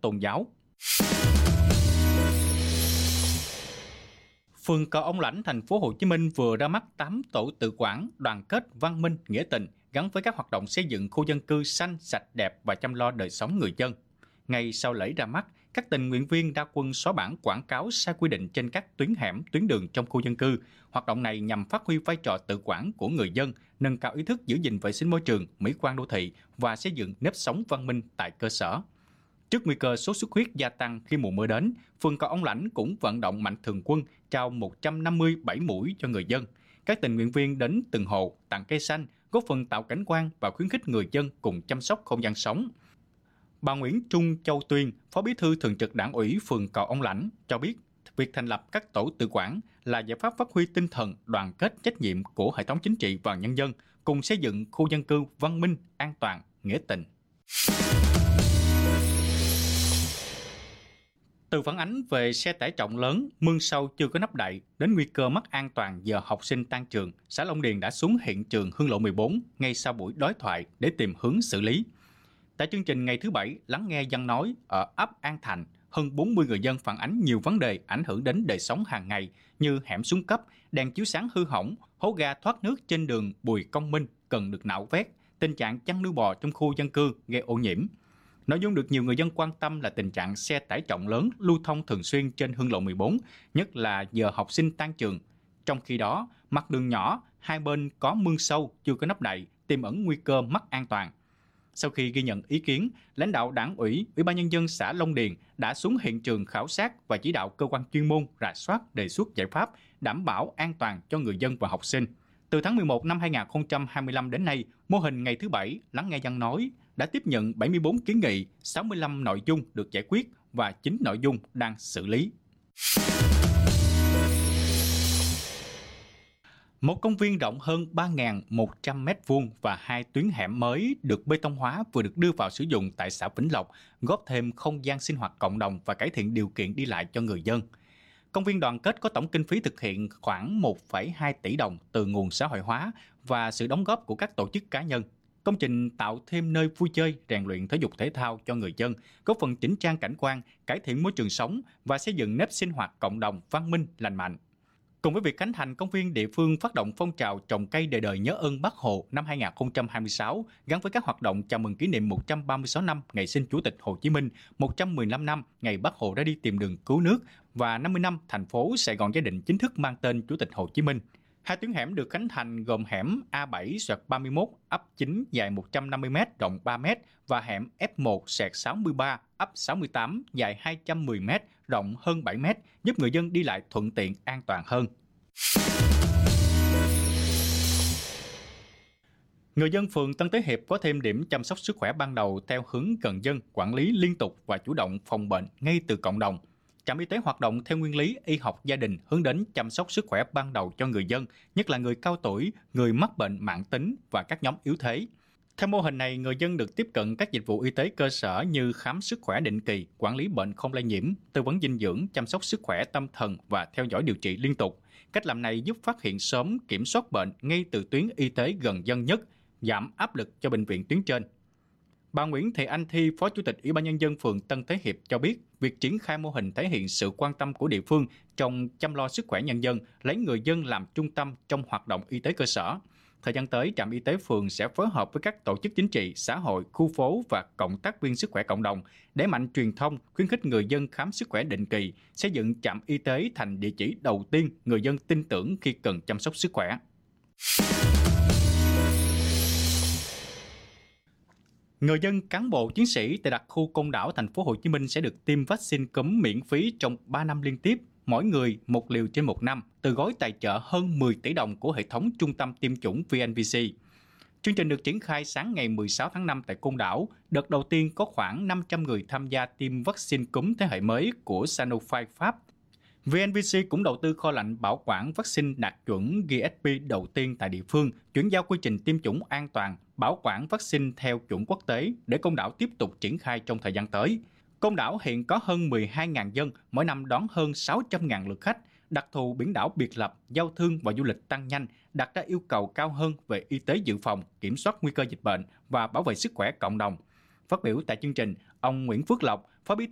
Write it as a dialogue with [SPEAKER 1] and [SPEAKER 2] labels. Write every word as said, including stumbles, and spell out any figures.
[SPEAKER 1] tôn giáo. Phường Cầu Ông Lãnh, thành phố Hồ Chí Minh vừa ra mắt tám tổ tự quản, đoàn kết, văn minh, nghĩa tình gắn với các hoạt động xây dựng khu dân cư xanh, sạch, đẹp và chăm lo đời sống người dân. Ngay sau lễ ra mắt, các tình nguyện viên ra quân xóa bản quảng cáo sai quy định trên các tuyến hẻm, tuyến đường trong khu dân cư. Hoạt động này nhằm phát huy vai trò tự quản của người dân, nâng cao ý thức giữ gìn vệ sinh môi trường, mỹ quan đô thị và xây dựng nếp sống văn minh tại cơ sở. Trước nguy cơ sốt xuất huyết gia tăng khi mùa mưa đến, phường Cầu Ông Lãnh cũng vận động mạnh thường quân trao một trăm năm mươi bảy mũi cho người dân. Các tình nguyện viên đến từng hộ tặng cây xanh, góp phần tạo cảnh quan và khuyến khích người dân cùng chăm sóc không gian sống. Bà Nguyễn Trung Châu Tuyên, Phó Bí thư Thường trực Đảng ủy phường Cầu Ông Lãnh cho biết, việc thành lập các tổ tự quản là giải pháp phát huy tinh thần đoàn kết, trách nhiệm của hệ thống chính trị và nhân dân, cùng xây dựng khu dân cư văn minh, an toàn, nghĩa tình. Từ phản ánh về xe tải trọng lớn, mương sâu chưa có nắp đậy đến nguy cơ mất an toàn giờ học sinh tan trường, xã Long Điền đã xuống hiện trường Hương Lộ mười bốn ngay sau buổi đối thoại để tìm hướng xử lý. Tại chương trình ngày thứ Bảy, lắng nghe dân nói ở ấp An Thành, hơn bốn mươi người dân phản ánh nhiều vấn đề ảnh hưởng đến đời sống hàng ngày như hẻm xuống cấp, đèn chiếu sáng hư hỏng, hố ga thoát nước trên đường Bùi Công Minh cần được nạo vét, tình trạng chăn nuôi bò trong khu dân cư gây ô nhiễm. Nội dung được nhiều người dân quan tâm là tình trạng xe tải trọng lớn lưu thông thường xuyên trên Hương Lộ mười bốn, nhất là giờ học sinh tan trường. Trong khi đó, mặt đường nhỏ, hai bên có mương sâu chưa có nắp đậy, tiềm ẩn nguy cơ mất an toàn. Sau khi ghi nhận ý kiến, lãnh đạo Đảng ủy, Ủy ban Nhân dân xã Long Điền đã xuống hiện trường khảo sát và chỉ đạo cơ quan chuyên môn rà soát đề xuất giải pháp đảm bảo an toàn cho người dân và học sinh. Từ tháng mười một năm hai nghìn không trăm hai mươi lăm đến nay, mô hình ngày thứ Bảy lắng nghe dân nói đã tiếp nhận bảy mươi tư kiến nghị, sáu mươi lăm nội dung được giải quyết và chín nội dung đang xử lý. Một công viên rộng hơn ba nghìn một trăm mét vuông và hai tuyến hẻm mới được bê tông hóa vừa được đưa vào sử dụng tại xã Vĩnh Lộc, góp thêm không gian sinh hoạt cộng đồng và cải thiện điều kiện đi lại cho người dân. Công viên Đoàn kết có tổng kinh phí thực hiện khoảng một phẩy hai tỷ đồng từ nguồn xã hội hóa và sự đóng góp của các tổ chức cá nhân. Công trình tạo thêm nơi vui chơi, rèn luyện thể dục thể thao cho người dân, góp phần chỉnh trang cảnh quan, cải thiện môi trường sống và xây dựng nếp sinh hoạt cộng đồng văn minh, lành mạnh. Cùng với việc khánh thành công viên, địa phương phát động phong trào trồng cây đời đời nhớ ơn Bác Hồ năm hai nghìn không trăm hai mươi sáu, gắn với các hoạt động chào mừng kỷ niệm một trăm ba mươi sáu năm ngày sinh Chủ tịch Hồ Chí Minh, một trăm mười lăm năm ngày Bác Hồ ra đi tìm đường cứu nước và năm mươi năm thành phố Sài Gòn Gia Định chính thức mang tên Chủ tịch Hồ Chí Minh. Hai tuyến hẻm được khánh thành gồm hẻm A bảy ba mươi mốt ấp chín dài một trăm năm mươi mét, rộng ba mét và hẻm F một sáu mươi ba ấp sáu mươi tám dài hai trăm mười mét, rộng hơn bảy mét, giúp người dân đi lại thuận tiện, an toàn hơn. Người dân phường Tân Tế Hiệp có thêm điểm chăm sóc sức khỏe ban đầu theo hướng gần dân, quản lý liên tục và chủ động phòng bệnh ngay từ cộng đồng. Trạm y tế hoạt động theo nguyên lý y học gia đình, hướng đến chăm sóc sức khỏe ban đầu cho người dân, nhất là người cao tuổi, người mắc bệnh mãn tính và các nhóm yếu thế. Theo mô hình này, người dân được tiếp cận các dịch vụ y tế cơ sở như khám sức khỏe định kỳ, quản lý bệnh không lây nhiễm, tư vấn dinh dưỡng, chăm sóc sức khỏe tâm thần và theo dõi điều trị liên tục. Cách làm này giúp phát hiện sớm, kiểm soát bệnh ngay từ tuyến y tế gần dân nhất, giảm áp lực cho bệnh viện tuyến trên. Bà Nguyễn Thị Anh Thi, Phó Chủ tịch Ủy ban Nhân dân phường Tân Thế Hiệp cho biết, việc triển khai mô hình thể hiện sự quan tâm của địa phương trong chăm lo sức khỏe nhân dân, lấy người dân làm trung tâm trong hoạt động y tế cơ sở. Thời gian tới, trạm y tế phường sẽ phối hợp với các tổ chức chính trị, xã hội, khu phố và cộng tác viên sức khỏe cộng đồng, đẩy mạnh truyền thông, khuyến khích người dân khám sức khỏe định kỳ, xây dựng trạm y tế thành địa chỉ đầu tiên người dân tin tưởng khi cần chăm sóc sức khỏe. Người dân, cán bộ, chiến sĩ tại đặc khu Côn Đảo, thành phố Hồ Chí Minh sẽ được tiêm vaccine cúm miễn phí trong ba năm liên tiếp, mỗi người một liều trên một năm, từ gói tài trợ hơn mười tỷ đồng của hệ thống trung tâm tiêm chủng vê en vê xê. Chương trình được triển khai sáng ngày mười sáu tháng năm tại Côn Đảo. Đợt đầu tiên có khoảng năm trăm người tham gia tiêm vaccine cúm thế hệ mới của Sanofi Pháp. vê en vê xê cũng đầu tư kho lạnh bảo quản vaccine đạt chuẩn giê ét pê đầu tiên tại địa phương, chuyển giao quy trình tiêm chủng an toàn, bảo quản vaccine theo chuẩn quốc tế để Côn Đảo tiếp tục triển khai trong thời gian tới. Côn Đảo hiện có hơn mười hai nghìn dân, mỗi năm đón hơn sáu trăm nghìn lượt khách. Đặc thù biển đảo biệt lập, giao thương và du lịch tăng nhanh, đặt ra yêu cầu cao hơn về y tế dự phòng, kiểm soát nguy cơ dịch bệnh và bảo vệ sức khỏe cộng đồng. Phát biểu tại chương trình, ông Nguyễn Phước Lộc, Phó Bí